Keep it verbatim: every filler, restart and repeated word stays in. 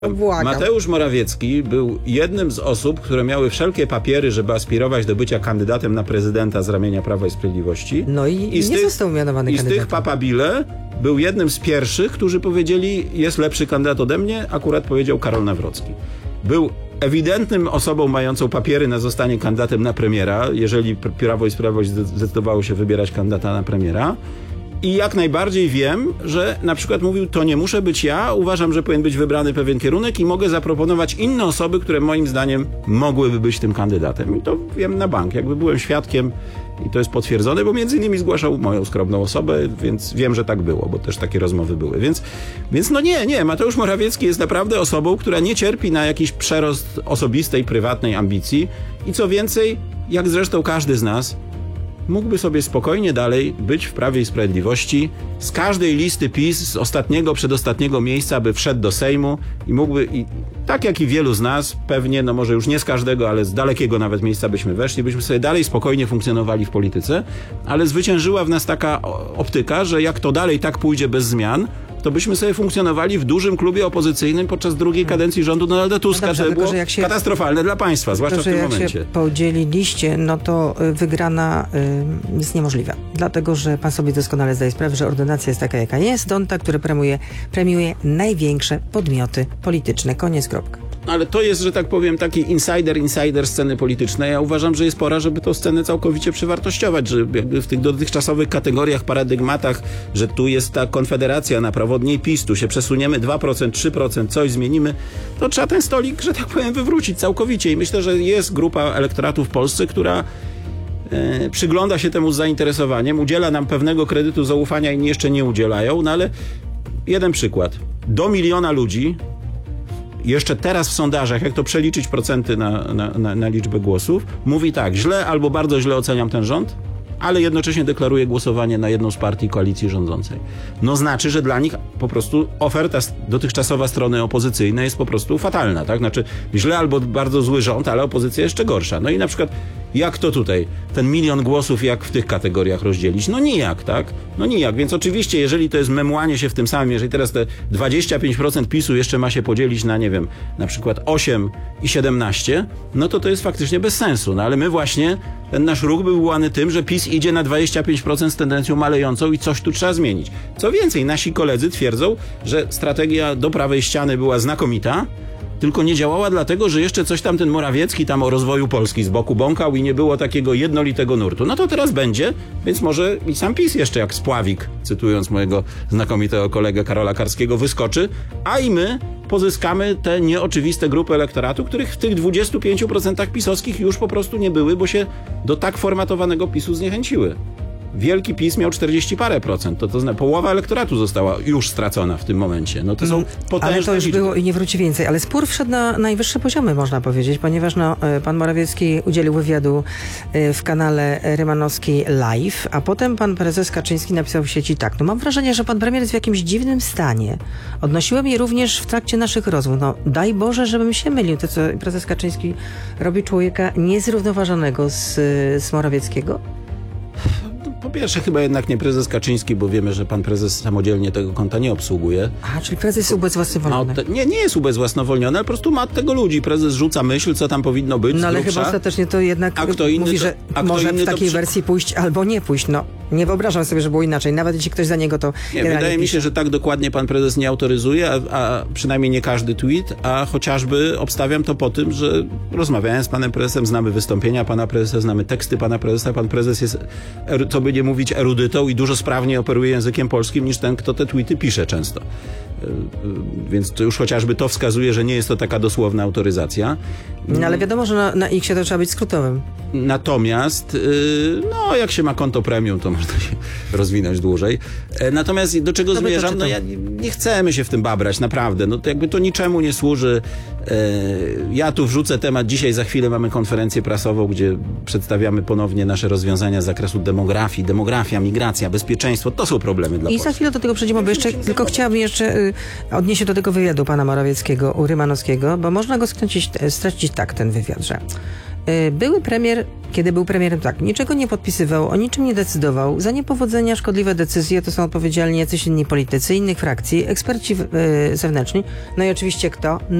Błagam. Mateusz Morawiecki był jednym z osób, które miały wszelkie papiery, żeby aspirować do bycia kandydatem na prezydenta z ramienia Prawa i Sprawiedliwości. No i, I nie tych, został mianowany I kandydatem. z tych papabile był jednym z pierwszych, którzy powiedzieli, jest lepszy kandydat ode mnie, akurat powiedział Karol Nawrocki. Był ewidentnym osobą mającą papiery na zostanie kandydatem na premiera, jeżeli Prawo i Sprawiedliwość zdecydowało się wybierać kandydata na premiera. I jak najbardziej wiem, że na przykład mówił, to nie muszę być ja, uważam, że powinien być wybrany pewien kierunek i mogę zaproponować inne osoby, które moim zdaniem mogłyby być tym kandydatem. I to wiem na bank, jakby byłem świadkiem i to jest potwierdzone, bo między innymi zgłaszał moją skromną osobę, więc wiem, że tak było, bo też takie rozmowy były. Więc, więc no nie, nie, Mateusz Morawiecki jest naprawdę osobą, która nie cierpi na jakiś przerost osobistej, prywatnej ambicji i co więcej, jak zresztą każdy z nas, mógłby sobie spokojnie dalej być w Prawie i Sprawiedliwości, z każdej listy PiS, z ostatniego, przedostatniego miejsca, by wszedł do Sejmu i mógłby, i tak jak i wielu z nas, pewnie, no może już nie z każdego, ale z dalekiego nawet miejsca byśmy weszli, byśmy sobie dalej spokojnie funkcjonowali w polityce, ale zwyciężyła w nas taka optyka, że jak to dalej tak pójdzie bez zmian, to byśmy sobie funkcjonowali w dużym klubie opozycyjnym podczas drugiej kadencji rządu Donalda Tuska. No dobrze, to było się, katastrofalne dla państwa, zwłaszcza to, w tym jak momencie. Się podzieliliście, no to wygrana y, jest niemożliwa. Dlatego, że pan sobie doskonale zdaje sprawę, że ordynacja jest taka, jaka jest. On ta, który premiuje, premiuje największe podmioty polityczne. Koniec, kropka. Ale to jest, że tak powiem, taki insider, insider sceny politycznej. Ja uważam, że jest pora, żeby tę scenę całkowicie przewartościować, że jakby w tych dotychczasowych kategoriach, paradygmatach, że tu jest ta konfederacja na prawo od niej PiS, tu się przesuniemy dwa procent, trzy procent, coś zmienimy, to trzeba ten stolik, że tak powiem, wywrócić całkowicie. I myślę, że jest grupa elektoratu w Polsce, która e, przygląda się temu z zainteresowaniem, udziela nam pewnego kredytu zaufania, inni jeszcze nie udzielają, no ale jeden przykład. Do miliona ludzi jeszcze teraz w sondażach, jak to przeliczyć procenty na, na, na, na liczbę głosów, mówi tak, źle albo bardzo źle oceniam ten rząd, ale jednocześnie deklaruje głosowanie na jedną z partii koalicji rządzącej. No znaczy, że dla nich po prostu oferta dotychczasowa strony opozycyjnej jest po prostu fatalna, tak? Znaczy źle albo bardzo zły rząd, ale opozycja jeszcze gorsza. No i na przykład jak to tutaj, ten milion głosów, jak w tych kategoriach rozdzielić? No nijak, tak? No nijak, więc oczywiście, jeżeli to jest memłanie się w tym samym, jeżeli teraz te dwadzieścia pięć procent PiSu jeszcze ma się podzielić na, nie wiem, na przykład osiem i siedemnaście, no to to jest faktycznie bez sensu. No ale my właśnie, ten nasz ruch był wywołany tym, że PiS idzie na dwadzieścia pięć procent z tendencją malejącą i coś tu trzeba zmienić. Co więcej, nasi koledzy twierdzą, że strategia do prawej ściany była znakomita, tylko nie działała dlatego, że jeszcze coś tam ten Morawiecki tam o rozwoju Polski z boku bąkał i nie było takiego jednolitego nurtu. No to teraz będzie, więc może i sam PiS jeszcze jak spławik, cytując mojego znakomitego kolegę Karola Karskiego, wyskoczy, a i my pozyskamy te nieoczywiste grupy elektoratu, których w tych dwudziestu pięciu procentach pisowskich już po prostu nie były, bo się do tak formatowanego PiSu zniechęciły. Wielki PiS miał czterdzieści parę procent, to, to zna, połowa elektoratu została już stracona w tym momencie. No to są potężne Ale to już liczby. było i nie wróci więcej. Ale spór wszedł na najwyższe poziomy, można powiedzieć, ponieważ no, pan Morawiecki udzielił wywiadu w kanale Rymanowski Live, a potem pan prezes Kaczyński napisał w sieci tak, no mam wrażenie, że pan premier jest w jakimś dziwnym stanie. Odnosiłem je również w trakcie naszych rozmów. No daj Boże, żebym się mylił. To, co prezes Kaczyński robi człowieka niezrównoważonego z, z Morawieckiego? Po pierwsze chyba jednak nie prezes Kaczyński, bo wiemy, że pan prezes samodzielnie tego konta nie obsługuje. A, czyli prezes jest ubezwłasnowolniony. Te, nie, nie jest ubezwłasnowolniony, ale po prostu ma od tego ludzi. Prezes rzuca myśl, co tam powinno być. No ale chyba ostatecznie to jednak a kto inny mówi, to, że a może inny w takiej przy... wersji pójść albo nie pójść. No, nie wyobrażam sobie, że było inaczej. Nawet jeśli ktoś za niego to... Nie, wydaje mi się, że tak dokładnie pan prezes nie autoryzuje, a, a przynajmniej nie każdy tweet, a chociażby obstawiam to po tym, że rozmawiałem z panem prezesem, znamy wystąpienia pana prezesa, znamy teksty pana prezesa. Pan prezes jest, co by nie mówić, erudytą i dużo sprawniej operuje językiem polskim niż ten, kto te tweety pisze często. Więc to już chociażby to wskazuje, że nie jest to taka dosłowna autoryzacja. No ale wiadomo, że na, na X-ie to trzeba być skrótowym. Natomiast, no jak się ma konto premium, to można się rozwinąć dłużej. Natomiast do czego to zmierzam? No ja nie chcemy się w tym babrać, naprawdę. No to jakby to niczemu nie służy. Ja tu wrzucę temat. Dzisiaj za chwilę mamy konferencję prasową, gdzie przedstawiamy ponownie nasze rozwiązania z zakresu demografii, demografia, migracja, bezpieczeństwo. To są problemy dla I Polski. za chwilę do tego przejdziemy, bo jeszcze tylko chciałabym jeszcze y, odnieść się do tego wywiadu pana Morawieckiego u Rymanowskiego, bo można go stracić, stracić tak, ten wywiad, że y, były premier, kiedy był premierem, tak, niczego nie podpisywał, o niczym nie decydował. Za niepowodzenia, szkodliwe decyzje to są odpowiedzialni jacyś inni politycy, innych frakcji, eksperci y, zewnętrzni. No i oczywiście kto?